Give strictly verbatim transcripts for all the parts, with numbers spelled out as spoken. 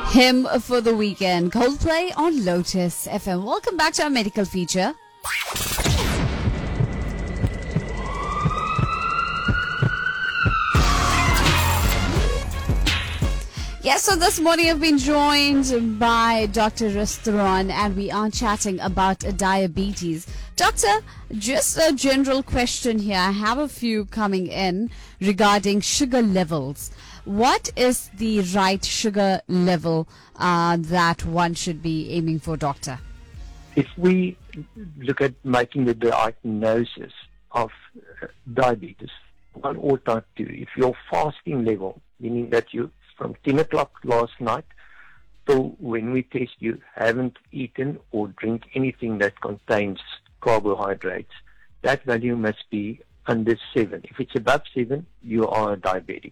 Him for the weekend. Coldplay on Lotus F M. Welcome back to our medical feature. Yes, so this morning I've been joined by Doctor Restaurant and we are chatting about diabetes. Doctor, just a general question here. I have a few coming in regarding sugar levels. What is the right sugar level uh, that one should be aiming for, doctor? If we look at making the diagnosis of uh, diabetes, one or type two, if your fasting level, meaning that you from ten o'clock last night till when we test you haven't eaten or drink anything that contains carbohydrates, that value must be under seven. If it's above seven, you are a diabetic.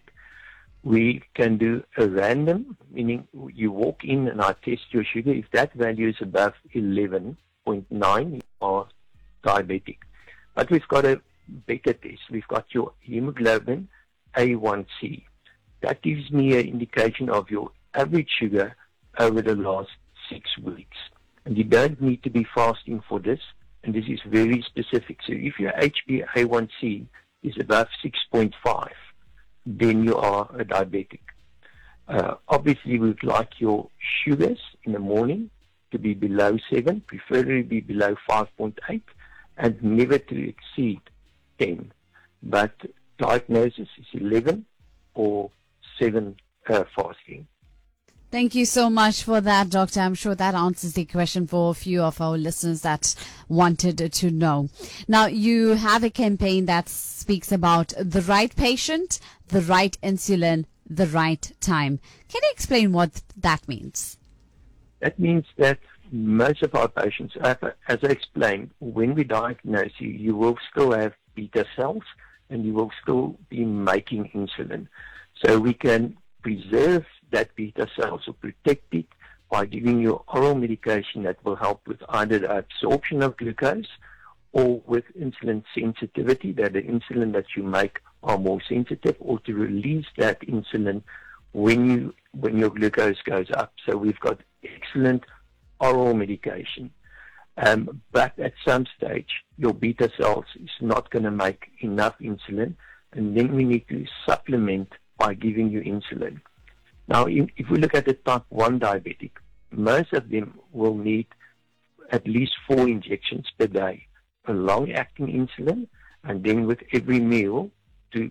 We can do a random, meaning you walk in and I test your sugar. If that value is above eleven point nine, you are diabetic. But we've got a better test. We've got your hemoglobin A one C. That gives me an indication of your average sugar over the last six weeks. And you don't need to be fasting for this, and this is very specific. So if your H b A one C is above six point five, then you are a diabetic. Uh, obviously, we would like your sugars in the morning to be below seven, preferably be below five point eight, and never to exceed ten. But diagnosis is eleven or seven uh, fasting. Thank you so much for that, Doctor. I'm sure that answers the question for a few of our listeners that wanted to know. Now, you have a campaign that speaks about the right patient, the right insulin, the right time. Can you explain what that means? That means that most of our patients, as I explained, when we diagnose you, you will still have beta cells and you will still be making insulin. So we can preserve that beta cells or protect it by giving you oral medication that will help with either the absorption of glucose or with insulin sensitivity, that the insulin that you make are more sensitive, or to release that insulin when you when your glucose goes up. So we've got excellent oral medication. Um, but at some stage, your beta cells is not going to make enough insulin, and then we need to supplement by giving you insulin. Now, if we look at the type one diabetic, most of them will need at least four injections per day, a long-acting insulin, and then with every meal to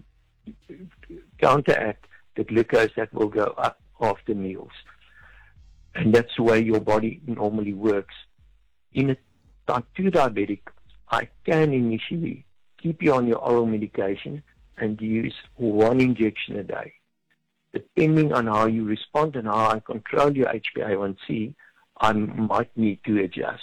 counteract the glucose that will go up after meals. And that's the way your body normally works. In a type two diabetic, I can initially keep you on your oral medication and use one injection a day. Depending on how you respond and how I control your H b A one C, I might need to adjust.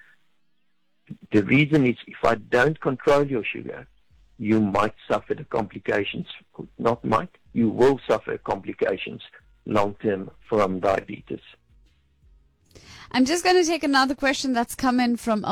The reason is if I don't control your sugar, you might suffer the complications, not might, you will suffer complications long-term from diabetes. I'm just going to take another question that's come in from